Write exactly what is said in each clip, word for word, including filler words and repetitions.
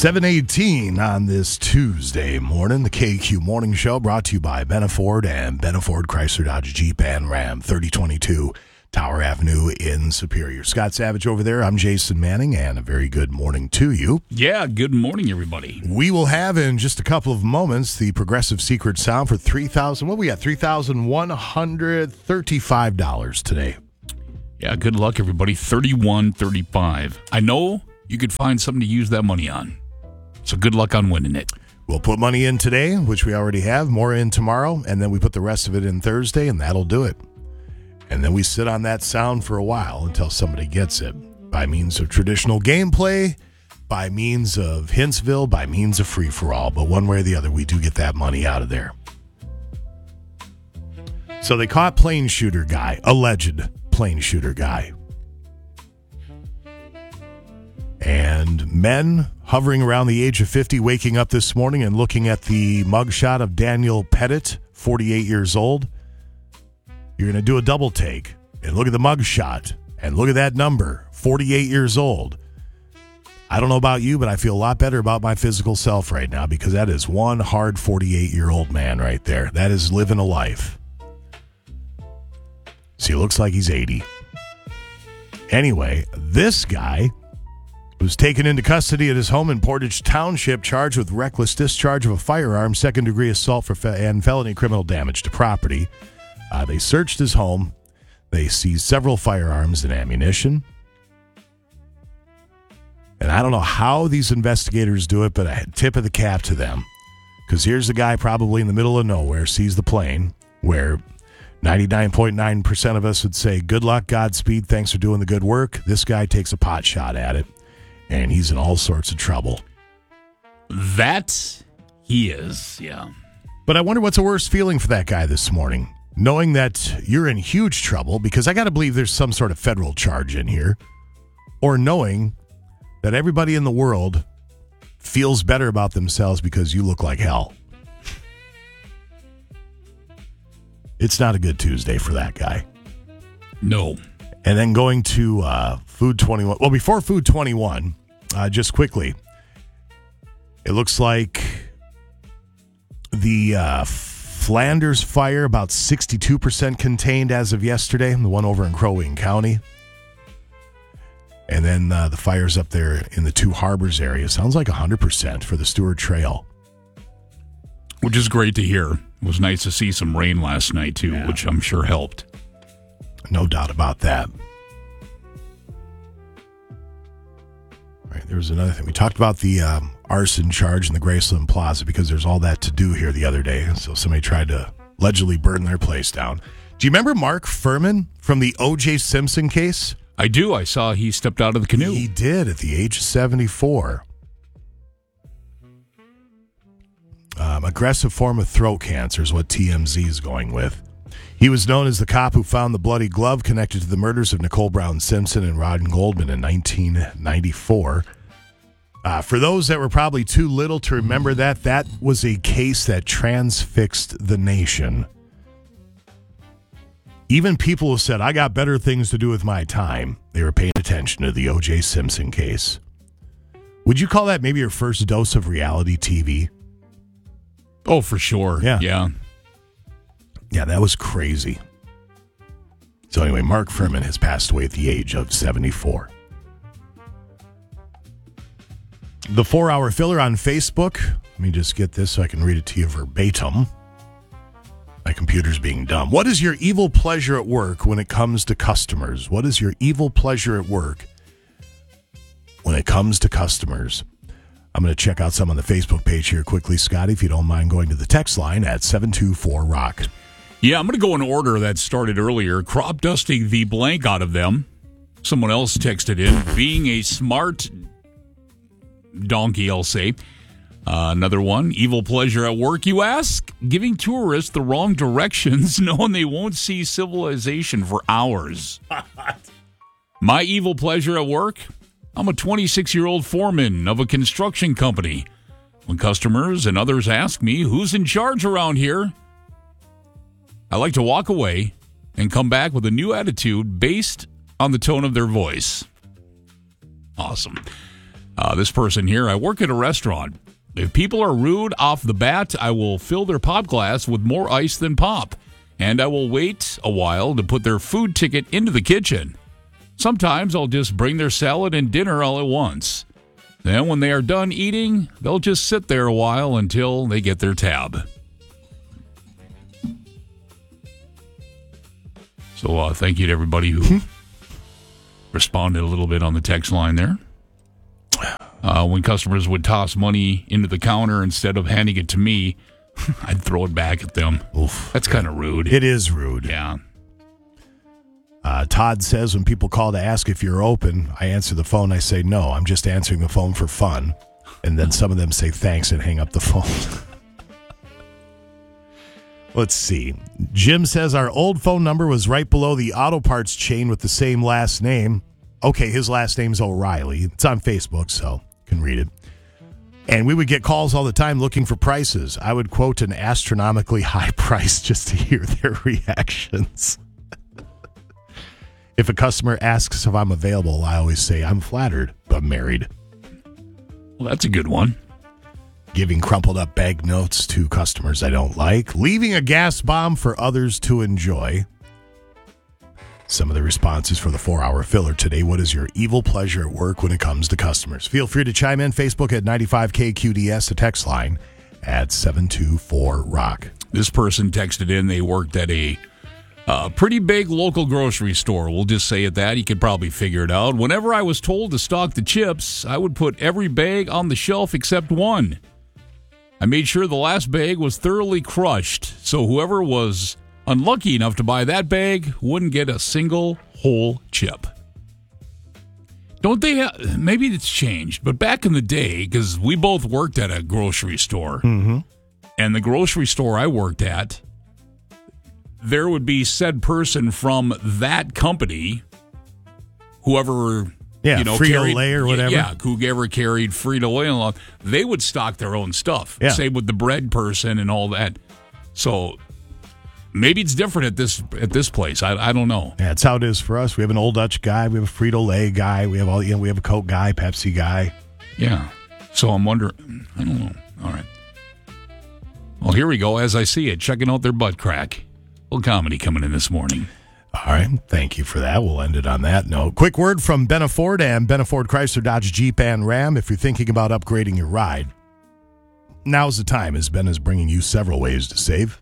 seven eighteen on this Tuesday morning. The K Q Morning Show brought to you by Benaford and Benaford Chrysler Dodge Jeep and Ram, thirty twenty-two Tower Avenue in Superior. Scott Savage over there. I'm Jason Manning, and a very good morning to you. Yeah, good morning, everybody. We will have in just a couple of moments the Progressive Secret Sound for three thousand dollars. What we got? three thousand one hundred thirty-five dollars today. Yeah, good luck, everybody. thirty-one thirty-five. I know you could find something to use that money on. So good luck on winning it. We'll put money in today, which we already have, more in tomorrow, and then we put the rest of it in Thursday, and that'll do it. And then we sit on that sound for a while until somebody gets it, by means of traditional gameplay, by means of Hintsville, by means of free-for-all. But one way or the other, we do get that money out of there. So they caught plane shooter guy, alleged plane shooter guy. And men hovering around the age of fifty waking up this morning and looking at the mugshot of Daniel Pettit, forty-eight years old. You're going to do a double take and look at the mugshot and look at that number, forty-eight years old. I don't know about you, but I feel a lot better about my physical self right now because that is one hard forty-eight-year-old man right there. That is living a life. See, he looks like he's eighty. Anyway, this guy was taken into custody at his home in Portage Township, charged with reckless discharge of a firearm, second-degree assault for fe- and felony criminal damage to property. Uh, they searched his home. They seized several firearms and ammunition. And I don't know how these investigators do it, but a tip of the cap to them. Because here's the guy probably in the middle of nowhere, sees the plane, where ninety-nine point nine percent of us would say, good luck, Godspeed, thanks for doing the good work. This guy takes a pot shot at it. And he's in all sorts of trouble. That he is, yeah. But I wonder what's the worst feeling for that guy this morning. Knowing that you're in huge trouble, because I got to believe there's some sort of federal charge in here. Or knowing that everybody in the world feels better about themselves because you look like hell. It's not a good Tuesday for that guy. No. And then going to uh, Food twenty-one. Well, before Food twenty-one, uh, just quickly, it looks like the uh, Flanders fire, about sixty-two percent contained as of yesterday, the one over in Crow Wing County. And then uh, the fires up there in the Two Harbors area. Sounds like one hundred percent for the Stewart Trail. Which is great to hear. It was nice to see some rain last night, too, yeah. Which I'm sure helped. No doubt about that. All right, there was another thing. We talked about the um, arson charge in the Graceland Plaza because there's all that to do here the other day. So somebody tried to allegedly burn their place down. Do you remember Mark Furman from the O J Simpson case? I do. I saw he stepped out of the canoe. He did at the age of seventy-four. Um, aggressive form of throat cancer is what T M Z is going with. He was known as the cop who found the bloody glove connected to the murders of Nicole Brown Simpson and Ron Goldman in nineteen ninety-four. Uh, for those that were probably too little to remember that, that was a case that transfixed the nation. Even people who said, I got better things to do with my time, they were paying attention to the O J Simpson case. Would you call that maybe your first dose of reality T V? Oh, for sure. Yeah. Yeah. Yeah, that was crazy. So anyway, Mark Furman has passed away at the age of seventy-four. The four-hour filler on Facebook. Let me just get this so I can read it to you verbatim. My computer's being dumb. What is your evil pleasure at work when it comes to customers? What is your evil pleasure at work when it comes to customers? I'm going to check out some on the Facebook page here quickly, Scotty, if you don't mind going to the text line at seven two four rock. Yeah, I'm going to go in order that started earlier. Crop dusting the blank out of them. Someone else texted in, being a smart donkey, I'll say. Uh, another one, evil pleasure at work, you ask? Giving tourists the wrong directions, knowing they won't see civilization for hours. My evil pleasure at work? I'm a twenty-six-year-old foreman of a construction company. When customers and others ask me who's in charge around here, I like to walk away and come back with a new attitude based on the tone of their voice. Awesome. Uh, this person here, I work at a restaurant. If people are rude off the bat, I will fill their pop glass with more ice than pop, and I will wait a while to put their food ticket into the kitchen. Sometimes I'll just bring their salad and dinner all at once. Then when they are done eating, they'll just sit there a while until they get their tab. So uh, thank you to everybody who responded a little bit on the text line there. Uh, when customers would toss money into the counter instead of handing it to me, I'd throw it back at them. Oof. That's kind of rude. It is rude. Yeah. Uh, Todd says when people call to ask if you're open, I answer the phone. I say, no, I'm just answering the phone for fun. And then some of them say thanks and hang up the phone. Let's see. Jim says our old phone number was right below the auto parts chain with the same last name. Okay, his last name's O'Reilly. It's on Facebook, so you can read it. And we would get calls all the time looking for prices. I would quote an astronomically high price just to hear their reactions. If a customer asks if I'm available, I always say I'm flattered, but married. Well, that's a good one. Giving crumpled up bag notes to customers I don't like. Leaving a gas bomb for others to enjoy. Some of the responses for the four-hour filler today. What is your evil pleasure at work when it comes to customers? Feel free to chime in. Facebook at ninety-five K Q D S, the text line at seven two four rock. This person texted in they worked at a uh, pretty big local grocery store. We'll just say it that. You could probably figure it out. Whenever I was told to stock the chips, I would put every bag on the shelf except one. I made sure the last bag was thoroughly crushed, so whoever was unlucky enough to buy that bag wouldn't get a single whole chip. Don't they have, maybe it's changed, but back in the day, because we both worked at a grocery store, mm-hmm. and the grocery store I worked at, there would be said person from that company, whoever, yeah, you know, Frito-Lay carried, or whatever. Yeah, whoever carried Frito-Lay and all, they would stock their own stuff. Yeah. Same with the bread person and all that. So maybe it's different at this at this place. I I don't know. Yeah, it's how it is for us. We have an Old Dutch guy. We have a Frito-Lay guy. We have all you know. We have a Coke guy, Pepsi guy. Yeah. So I'm wondering. I don't know. All right. Well, here we go. As I see it, checking out their butt crack. A little comedy coming in this morning. All right. Thank you for that. We'll end it on that note. Quick word from Benna Ford and Benna Ford Chrysler Dodge Jeep and Ram. If you're thinking about upgrading your ride, now's the time, as Ben is bringing you several ways to save.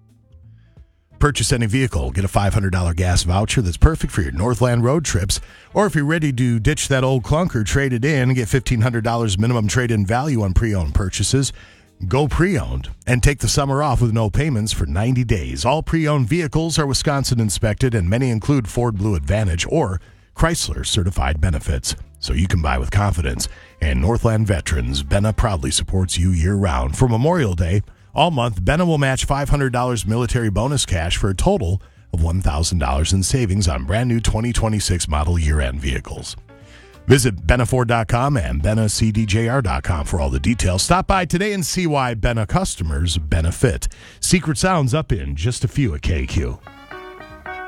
Purchase any vehicle, get a five hundred dollars gas voucher that's perfect for your Northland road trips. Or if you're ready to ditch that old clunker, trade it in, get fifteen hundred dollars minimum trade-in value on pre-owned purchases. Go pre-owned and take the summer off with no payments for ninety days. All pre-owned vehicles are Wisconsin inspected, and many include Ford Blue Advantage or Chrysler certified benefits, so you can buy with confidence. And Northland veterans, Benna proudly supports you year-round. For Memorial Day, all month, Benna will match five hundred dollars military bonus cash for a total of one thousand dollars in savings on brand new twenty twenty-six model year-end vehicles. Visit Benna Ford dot com and Benna C D J R dot com for all the details. Stop by today and see why Benna customers benefit. Secret Sounds up in just a few at K Q.